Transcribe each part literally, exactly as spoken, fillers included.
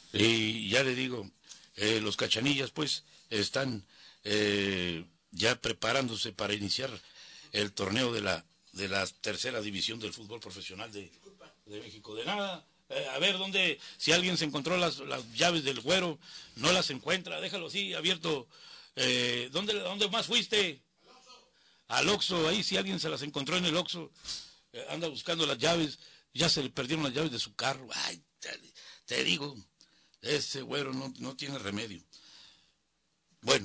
Y ya le digo, eh, los Cachanillas pues están eh, ya preparándose para iniciar el torneo de la de la tercera división del fútbol profesional de, de México. De nada, eh, a ver dónde, si alguien se encontró las, las llaves del Güero, no las encuentra, déjalo así, abierto. Eh, ¿dónde, ¿Dónde más fuiste? Al Oxxo, ahí si alguien se las encontró en el Oxxo, eh, anda buscando las llaves, ya se le perdieron las llaves de su carro. Ay, te, te digo, ese güero no, no tiene remedio. Bueno,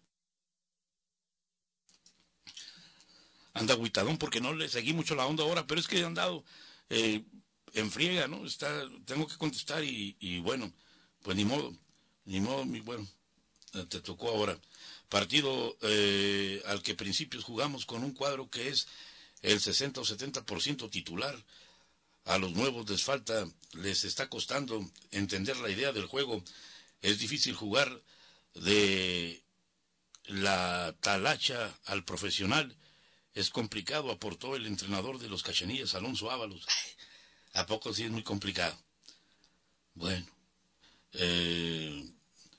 anda aguitadón porque no le seguí mucho la onda ahora, pero es que he andado eh, en friega, ¿no? Está, tengo que contestar y, y bueno, pues ni modo, ni modo, mi bueno, te tocó ahora. Partido eh, al que principios jugamos con un cuadro que es el sesenta o setenta por ciento titular. A los nuevos les falta, les está costando entender la idea del juego. Es difícil jugar de la talacha al profesional. Es complicado, aportó el entrenador de los Cachanillas, Alonso Ábalos. ¿A poco sí es muy complicado? Bueno, eh,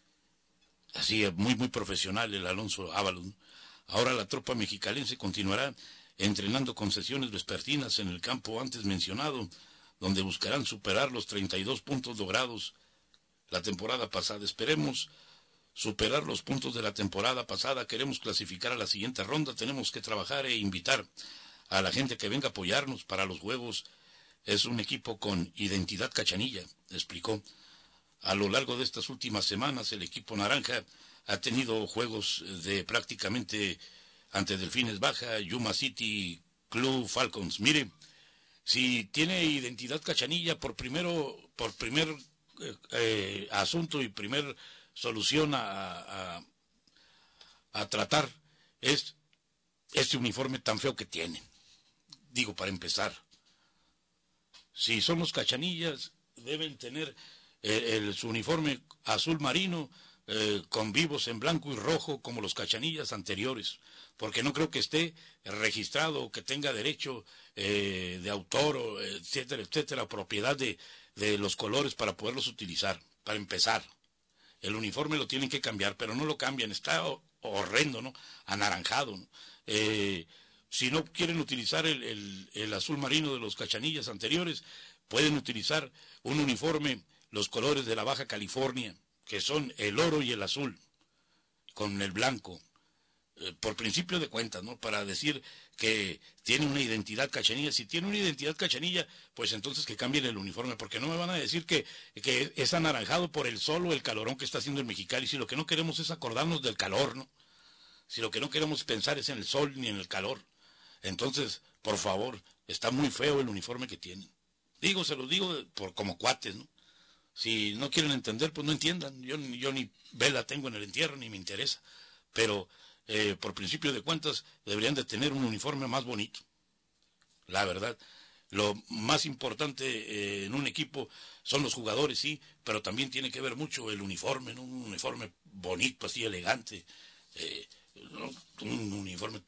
así muy, muy profesional el Alonso Ábalos. Ahora la tropa mexicalense continuará entrenando con sesiones vespertinas en el campo antes mencionado, donde buscarán superar los treinta y dos puntos logrados la temporada pasada. Esperemos superar los puntos de la temporada pasada. Queremos clasificar a la siguiente ronda. Tenemos que trabajar e invitar a la gente que venga a apoyarnos para los juegos. Es un equipo con identidad cachanilla, explicó. A lo largo de estas últimas semanas, el equipo naranja ha tenido juegos de prácticamente ante Delfines Baja, Yuma City, Club Falcons. Mire, si tiene identidad cachanilla, por primero, por primer eh, eh, asunto y primer solución a, a, a tratar es este uniforme tan feo que tiene. Digo, para empezar, si somos cachanillas, deben tener eh, el, su uniforme azul marino eh, con vivos en blanco y rojo como los Cachanillas anteriores, porque no creo que esté registrado o que tenga derecho eh, de autor, o, etcétera, etcétera, propiedad de, de los colores para poderlos utilizar, para empezar. El uniforme lo tienen que cambiar, pero no lo cambian, está horrendo, ¿no? Anaranjado, ¿no? Eh, si no quieren utilizar el, el, el azul marino de los Cachanillas anteriores, pueden utilizar un uniforme, los colores de la Baja California, que son el oro y el azul, con el blanco. Eh, por principio de cuentas, ¿no? Para decir que tiene una identidad cachanilla. Si tiene una identidad cachanilla, pues entonces que cambien el uniforme, porque no me van a decir que, que es anaranjado por el sol o el calorón que está haciendo el Mexicali. Si lo que no queremos es acordarnos del calor, ¿no? Si lo que no queremos pensar es en el sol ni en el calor. Entonces, por favor, está muy feo el uniforme que tienen. Digo, se los digo por como cuates, ¿no? Si no quieren entender, pues no entiendan. Yo, yo ni vela tengo en el entierro, ni me interesa. Pero, eh, por principio de cuentas, deberían de tener un uniforme más bonito. La verdad. Lo más importante eh, en un equipo son los jugadores, sí, pero también tiene que ver mucho el uniforme, ¿no? Un uniforme bonito, así, elegante. Eh, ¿no? Un uniforme